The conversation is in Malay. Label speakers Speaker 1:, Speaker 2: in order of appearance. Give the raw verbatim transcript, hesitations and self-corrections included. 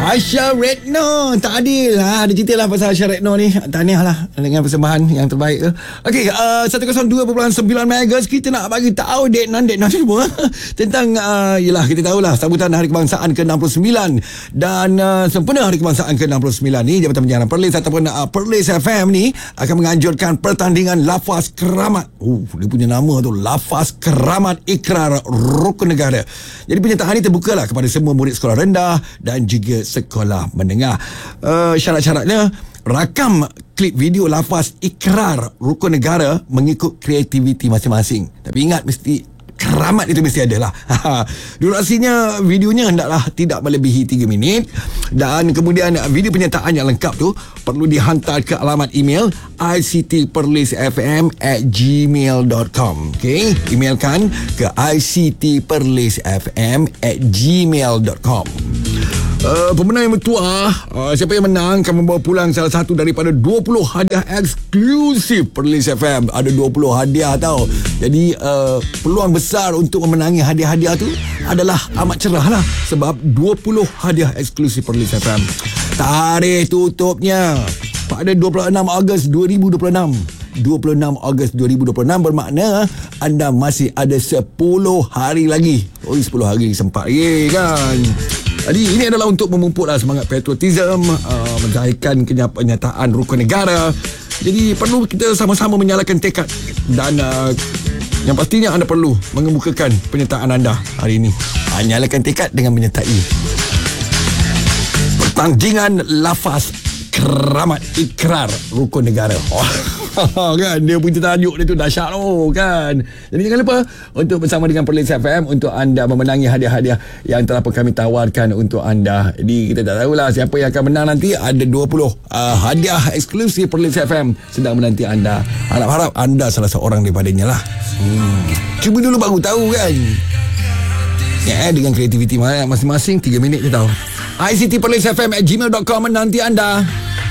Speaker 1: Asha Retno. Tak adil ha, ada cerita lah pasal Asha Retno ni. Tahniah lah dengan persembahan yang terbaik tu. Okey, uh, seratus dua perpuluhan sembilan megahertz. Kita nak bagi tahu dek nan dek nan semua tentang uh, yelah, kita tahulah sambutan Hari Kebangsaan ke enam puluh sembilan dan uh, sempena Hari Kebangsaan ke enam puluh sembilan ni, Jabatan Penyiaran Perlis ataupun uh, Perlis F M ni akan menganjurkan pertandingan lafaz keramat. Oh, dia punya nama tu, lafaz keramat ikrar rukun negara. Jadi penyertaan ini terbuka lah kepada semua murid sekolah rendah dan juga sekolah menengah. Uh, syarat-syaratnya, rakam klip video lafaz ikrar rukun negara mengikut kreativiti masing-masing. Tapi ingat, mesti keramat itu mesti ada lah. Durasinya videonya hendaklah tidak melebihi tiga minit. Dan kemudian video penyertaan yang lengkap tu perlu dihantar ke alamat email i c t perlis f m at gmail dot com. Okay, emailkan ke i c t perlis f m at gmail dot com. Uh, pemenang yang bertuah, uh, siapa yang menang akan membawa pulang salah satu daripada dua puluh hadiah eksklusif Perlis F M. Ada dua puluh hadiah tau. Jadi uh, peluang besar untuk memenangi hadiah-hadiah tu adalah amat cerah lah, sebab dua puluh hadiah eksklusif Perlis F M. Tarikh tutupnya pada dua puluh enam Ogos dua ribu dua puluh enam. dua puluh enam Ogos dua ribu dua puluh enam bermakna anda masih ada sepuluh hari lagi. Oh, sepuluh hari sempat lagi kan. Jadi ini adalah untuk memumputlah semangat patriotism, uh, menzahirkan kenyataan rukun negara. Jadi perlu kita sama-sama menyalakan tekad dan uh, yang pastinya anda perlu mengemukakan penyertaan anda hari ini. Uh, nyalakan tekad dengan menyertai pertandingan lafaz keramat ikrar rukun negara. Oh, kan dia punya tajuk dia tu dahsyat tu kan. Jadi jangan lupa untuk bersama dengan Perlis F M untuk anda memenangi hadiah-hadiah yang telah pun kami tawarkan untuk anda. Jadi kita tak tahulah siapa yang akan menang nanti. Ada dua puluh uh, hadiah eksklusif Perlis F M sedang menanti anda. Harap-harap anda salah seorang daripadanya lah. hmm. Cuba dulu baru tahu kan. Ya, dengan kreativiti masing-masing tiga minit je tahu. i c t perlis f m at gmail dot com menanti anda.